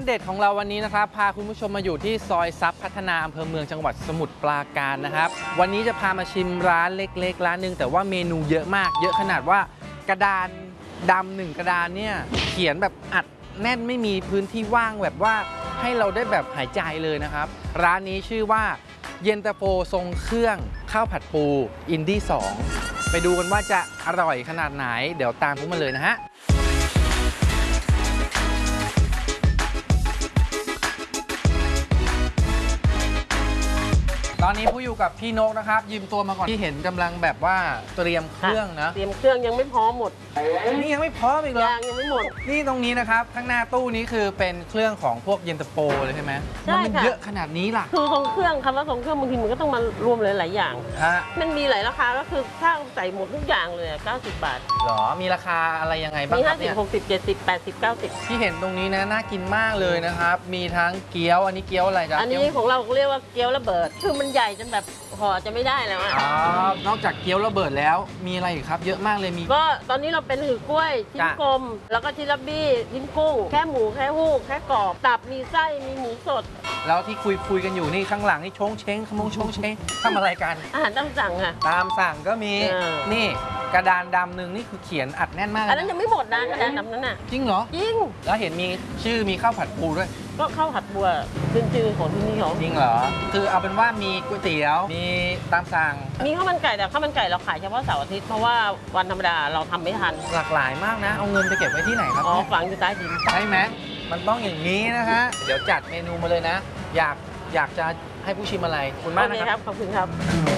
เด็ดของเราวันนี้นะครับพาคุณผู้ชมมาอยู่ที่ซอยทรัพย์พัฒนาอำเภอเมืองจังหวัดสมุทรปราการนะครับวันนี้จะพามาชิมร้านเล็กๆร้านหนึ่งแต่ว่าเมนูเยอะมากเยอะขนาดว่ากระดานดำ1กระดานเนี่ยเขียนแบบอัดแน่นไม่มีพื้นที่ว่างแบบว่าให้เราได้แบบหายใจเลยนะครับร้านนี้ชื่อว่าเย็นตาโฟทรงเครื่องข้าวผัดปูอินดี้2ไปดูกันว่าจะอร่อยขนาดไหนเดี๋ยวตามผมมาเลยนะฮะตอนนี้ผู้อยู่กับพี่นกนะครับยืมตัวมาก่อนที่เห็นกำลังแบบว่าเตรียมเครื่องนะเตรียมเครื่องยังไม่พร้อมหมดนี่ยังไม่พร้อมอีกเหรอยังไม่หมดนี่ตรงนี้นะครับข้างหน้าตู้นี้คือเป็นเครื่องของพวกเย็นตาโฟเลยใช่ไหมใช่ค่ะมันเยอะขนาดนี้ล่ะคือทรงเครื่องคำว่าทรงเครื่องบางทีมันก็ต้องมารวมหลายๆอย่างมันมีหลายราคาก็คือถ้าใส่หมดทุกอย่างเลย90 บาทหรอมีราคาอะไรยังไงบ้างมีครับเนี่ย 50 60 70 80 90 ที่เห็นตรงนี้นะน่ากินมากเลยนะครับมีทั้งเกี๊ยวอันนี้เกี๊ยวอะไรจ๊ะอันนี้ของเราเรียกว่าเกี๊ยวระเบิดคือมันใหญ่จนแบบห่อจะไม่ได้แล้วอ่ะนอกจากเกี๊ยวระเบิดแล้วมีอะไรอีกครับเยอะมากเลยมีก็ตอนนี้เราเป็นหือกล้วยชิ้นกลมแล้วก็ชิ้นลับบี้ชิ้นกุ้งแค่หมูแค่หู้แค่กรอบตับมีไส้มีหมูสดแล้วที่คุยกันอยู่นี่ข้างหลังนี่ชงเช้งขมงชงเช้งทำอะไรกันอาหารตามสั่งค่ะตามสั่งก็มีนี่กระดานดำหนึ่งนี่คือเขียนอัดแน่นมากอันนั้นยังไม่หมดนะกระดานดำนั้นน่ะจริงเหรอจริงแล้วเห็นมีชื่อมีข้าวผัดปูด้วยก็ข้าวผัดบัวจืดๆของที่นี่เขาจริงเหรอคือเอาเป็นว่ามีก๋วยเตี๋ยวมีตามสั่งมีข้าวมันไก่แต่ข้าวมันไก่เราขายเฉพาะเสาร์อาทิตย์เพราะว่าวันธรรมดาเราทำไม่ทันหลากหลายมากนะเอาเงินไปเก็บไว้ที่ไหนครับอ๋อฝังอยู่ใต้ดินใช่ไหมมันต้องอย่างนี้นะฮะเดี๋ยวจัดเมนูมาเลยนะอยากจะให้ผู้ชิมอะไรคุณมากนะครับขอบคุณครับ